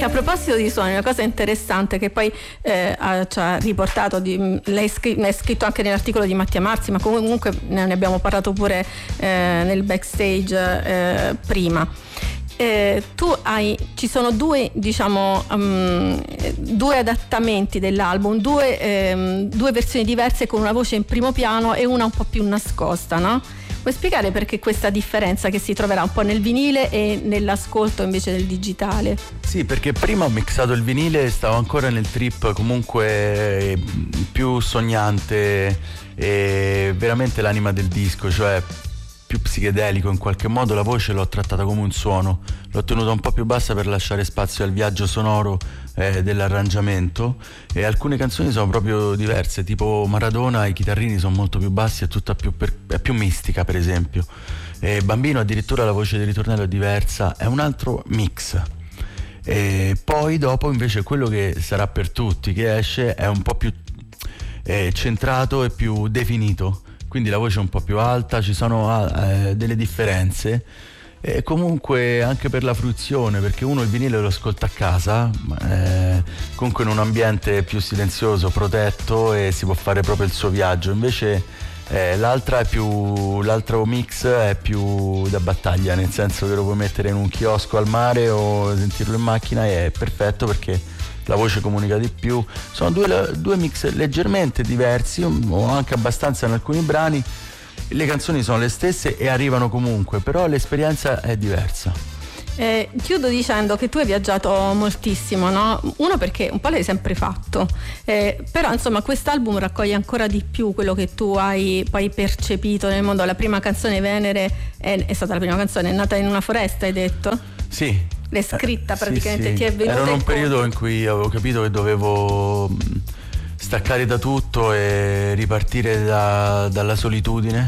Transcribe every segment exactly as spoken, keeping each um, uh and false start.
a proposito di suoni, una cosa interessante che poi eh, ha, ci ha riportato, di, l'hai, scritto, l'hai scritto anche nell'articolo di Mattia Marzi, ma comunque ne abbiamo parlato pure eh, nel backstage eh, prima. Eh, tu hai, ci sono due, diciamo, um, due adattamenti dell'album, due, ehm, due versioni diverse con una voce in primo piano e una un po' più nascosta, no? Puoi spiegare perché questa differenza che si troverà un po' nel vinile e nell'ascolto invece del digitale? Sì, perché prima ho mixato il vinile e stavo ancora nel trip comunque più sognante e veramente l'anima del disco, cioè più psichedelico in qualche modo. La voce l'ho trattata come un suono, l'ho tenuta un po' più bassa per lasciare spazio al viaggio sonoro eh, dell'arrangiamento, e alcune canzoni sono proprio diverse, tipo Maradona, i chitarrini sono molto più bassi, è tutta più, per, è più mistica per esempio, e Bambino addirittura la voce del ritornello è diversa, è un altro mix. E poi dopo invece quello che sarà per tutti, che esce, è un po' più eh, centrato e più definito, quindi la voce è un po' più alta, ci sono eh, delle differenze, e comunque anche per la fruizione, perché uno il vinile lo ascolta a casa, eh, comunque in un ambiente più silenzioso, protetto, e si può fare proprio il suo viaggio. Invece eh, l'altra è più, l'altro mix è più da battaglia, nel senso che lo puoi mettere in un chiosco al mare o sentirlo in macchina e è perfetto perché la voce comunica di più. Sono due, due mix leggermente diversi, o anche abbastanza in alcuni brani. Le canzoni sono le stesse e arrivano comunque, però l'esperienza è diversa. Eh, chiudo dicendo che tu hai viaggiato moltissimo, no? Uno perché un po' l'hai sempre fatto, eh, però insomma quest'album raccoglie ancora di più quello che tu hai poi percepito nel mondo. La prima canzone, Venere, è, è stata la prima canzone, è nata in una foresta, hai detto? Sì. L'hai scritta praticamente, sì, sì. Ti è venuta Era in un in periodo conto. in cui avevo capito che dovevo staccare da tutto e ripartire da, dalla solitudine,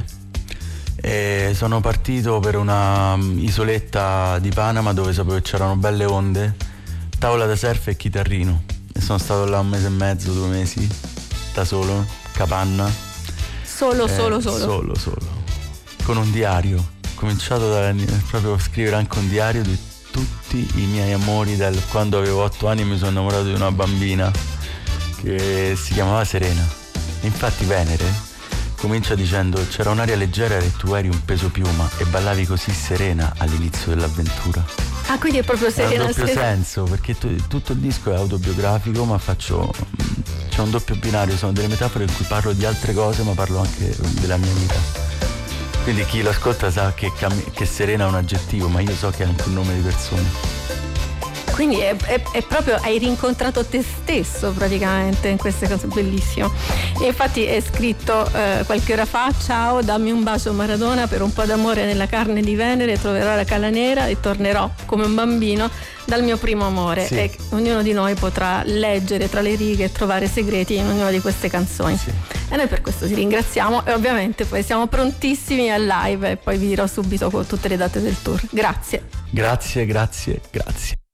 e sono partito per una isoletta di Panama dove sapevo che c'erano belle onde, tavola da surf e chitarrino, e sono stato là un mese e mezzo, due mesi da solo, capanna, Solo, eh, solo, solo. Solo, solo. Con un diario. Ho cominciato da, proprio a scrivere anche un diario di tutti i miei amori, dal quando avevo otto anni mi sono innamorato di una bambina che si chiamava Serena. E infatti Venere comincia dicendo: c'era un'aria leggera e tu eri un peso piuma e ballavi così serena all'inizio dell'avventura. Ah, quindi è proprio Serena. È un doppio Serena. senso, perché tu, tutto il disco è autobiografico, ma faccio c'è un doppio binario, sono delle metafore in cui parlo di altre cose ma parlo anche della mia vita. Quindi chi lo ascolta sa che, cam- che Serena è un aggettivo, ma io so che è anche un nome di persona. Quindi è, è, è proprio, hai rincontrato te stesso praticamente in queste cose, bellissimo. E infatti è scritto eh, qualche ora fa: ciao, dammi un bacio Maradona, per un po' d'amore nella carne di Venere troverò la cala nera e tornerò come un bambino dal mio primo amore. Sì. E ognuno di noi potrà leggere tra le righe e trovare segreti in ognuna di queste canzoni. Sì. E noi per questo ti ringraziamo, e ovviamente poi siamo prontissimi al live, e poi vi dirò subito con tutte le date del tour. Grazie. Grazie, grazie, grazie.